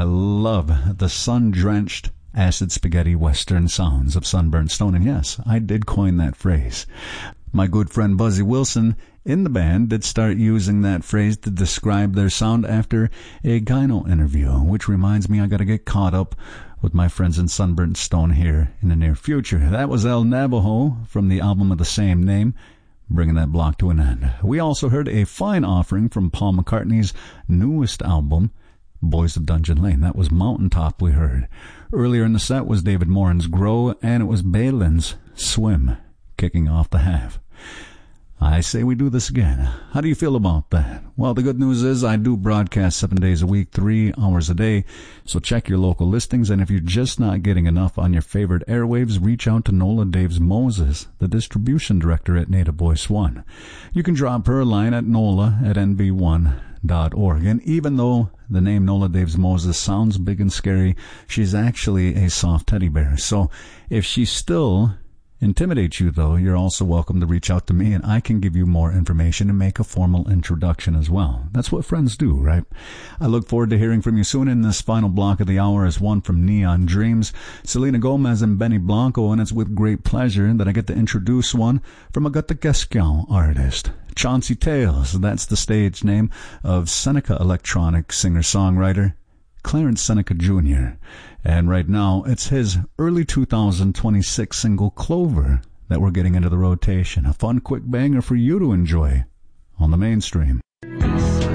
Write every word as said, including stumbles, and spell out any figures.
love the sun-drenched, acid spaghetti western sounds of Sunburnt Stone. And yes, I did coin that phrase. My good friend Buzzy Wilson in the band did start using that phrase to describe their sound after a gyno interview, which reminds me I got to get caught up with my friends in Sunburnt Stone here in the near future. That was El Navajo from the album of the same name, bringing that block to an end. We also heard a fine offering from Paul McCartney's newest album, Boys of Dungeon Lane. That was Mountaintop we heard. Earlier in the set was David Moran's Grow, and it was Balin's Swim, kicking off the half. I say we do this again. How do you feel about that? Well, the good news is I do broadcast seven days a week, three hours a day, so check your local listings, and if you're just not getting enough on your favorite airwaves, reach out to Nola Daves Moses, the distribution director at Native Voice One. You can drop her a line at nola at n b one dot org, and even though the name Nola Daves Moses sounds big and scary, she's actually a soft teddy bear. So if she's still intimidates you, though, you're also welcome to reach out to me, and I can give you more information and make a formal introduction as well. That's what friends do, right? I look forward to hearing from you soon. In this final block of the hour is one from Neon Dreams, Selena Gomez and Benny Blanco, and it's with great pleasure that I get to introduce one from a Gutagaskiao artist. Chauncey Tales, that's the stage name of Seneca electronic singer-songwriter Clarence Seneca Junior And right now, it's his early two thousand twenty-six single Clover that we're getting into the rotation. A fun, quick banger for you to enjoy on the mainstream.